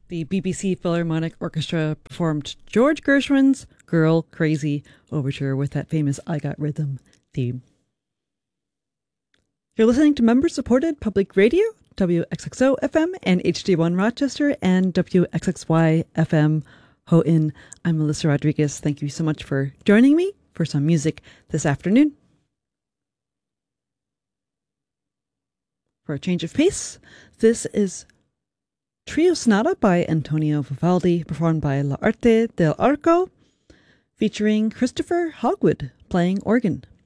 The BBC Philharmonic Orchestra performed George Gershwin's Girl Crazy Overture with that famous I Got Rhythm theme. You're listening to member-supported public radio, WXXO FM and HD1 Rochester and WXXY FM Houghton. I'm Melissa Rodriguez. Thank you so much for joining me for some music this afternoon. For a change of pace, this is Trio Sonata by Antonio Vivaldi, performed by L'Arte dell'Arco, featuring Christopher Hogwood playing organ.